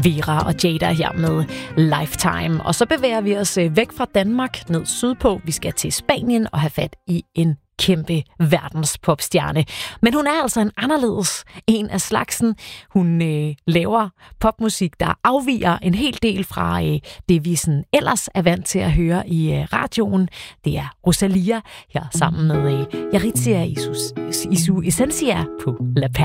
Vera og Jada her med Lifetime. Og så bevæger vi os væk fra Danmark ned sydpå. Vi skal til Spanien og have fat i en kæmpe verdenspopstjerne. Men hun er altså en anderledes en af slagsen. Hun laver popmusik, der afviger en hel del fra det, vi sådan ellers er vant til at høre i radioen. Det er Rosalia her sammen med Yaritza Isu Essentia på La